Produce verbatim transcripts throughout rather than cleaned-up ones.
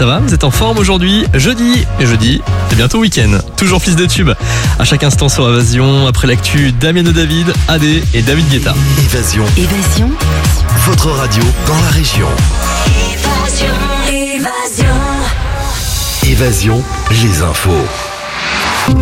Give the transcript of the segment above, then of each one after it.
Ça va? Vous êtes en forme aujourd'hui? Jeudi, et jeudi, c'est bientôt week-end. Toujours fils de tube. À chaque instant sur Évasion, après l'actu, Damien de David, A D et David Guetta. Évasion. Évasion. Votre radio dans la région. Évasion. Évasion. Évasion, les infos.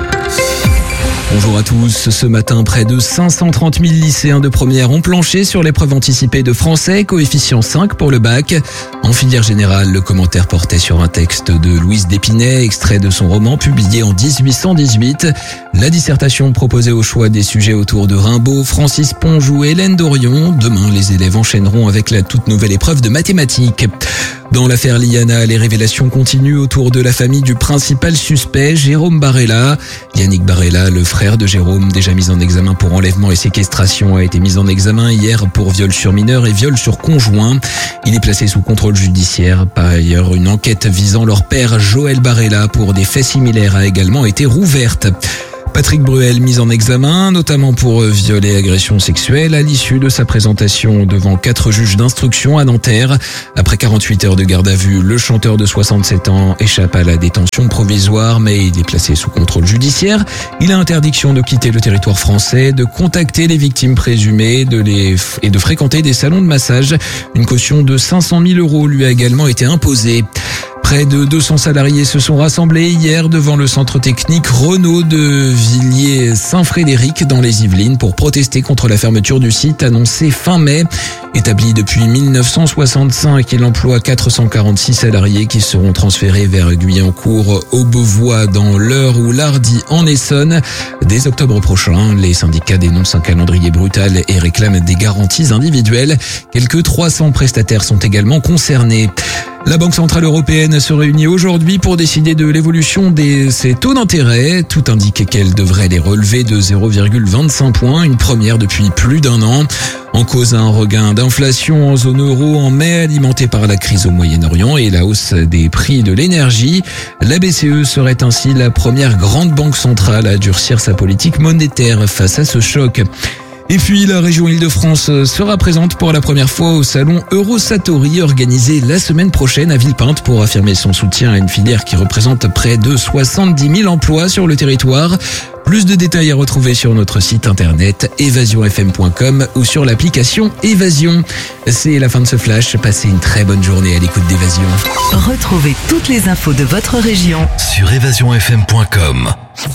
Bonjour à tous. Ce matin, près de cinq cent trente mille lycéens de première ont planché sur l'épreuve anticipée de français, coefficient cinq pour le bac. En filière générale, le commentaire portait sur un texte de Louise d'Épinay, extrait de son roman publié en dix-huit cent dix-huit. La dissertation proposait au choix des sujets autour de Rimbaud, Francis Ponge ou Hélène Dorion. Demain, les élèves enchaîneront avec la toute nouvelle épreuve de mathématiques. Dans l'affaire Liana, les révélations continuent autour de la famille du principal suspect, Jérôme Barella. Yannick Barella, le frère de Jérôme, déjà mis en examen pour enlèvement et séquestration, a été mis en examen hier pour viol sur mineur et viol sur conjoint. Il est placé sous contrôle judiciaire. Par ailleurs, une enquête visant leur père, Joël Barella, pour des faits similaires a également été rouverte. Patrick Bruel mis en examen, notamment pour viol et agression sexuelle, à l'issue de sa présentation devant quatre juges d'instruction à Nanterre. Après quarante-huit heures de garde à vue, le chanteur de soixante-sept ans échappe à la détention provisoire, mais il est placé sous contrôle judiciaire. Il a interdiction de quitter le territoire français, de contacter les victimes présumées de les f- et de fréquenter des salons de massage. Une caution de cinq cent mille euros lui a également été imposée. Près de deux cents salariés se sont rassemblés hier devant le centre technique Renault de Villiers-Saint-Frédéric dans les Yvelines pour protester contre la fermeture du site annoncée fin mai. Établi depuis mille neuf cent soixante-cinq, il emploie quatre cent quarante-six salariés qui seront transférés vers Guyancourt, Aubevoie dans l'Eure ou l'Hardy en Essonne. Dès octobre prochain, les syndicats dénoncent un calendrier brutal et réclament des garanties individuelles. Quelques trois cents prestataires sont également concernés. La Banque Centrale Européenne se réunit aujourd'hui pour décider de l'évolution de ses taux d'intérêt. Tout indique qu'elle devrait les relever de zéro virgule vingt-cinq points, une première depuis plus d'un an. En cause, un regain d'inflation en zone euro en mai, alimenté par la crise au Moyen-Orient et la hausse des prix de l'énergie. La B C E serait ainsi la première grande banque centrale à durcir sa politique monétaire face à ce choc. Et puis, la région Île-de-France sera présente pour la première fois au salon Eurosatori, organisé la semaine prochaine à Villepinte pour affirmer son soutien à une filière qui représente près de soixante-dix mille emplois sur le territoire. Plus de détails à retrouver sur notre site internet évasion f m point com ou sur l'application Évasion. C'est la fin de ce flash. Passez une très bonne journée à l'écoute d'Évasion. Retrouvez toutes les infos de votre région Sur évasion f m point com.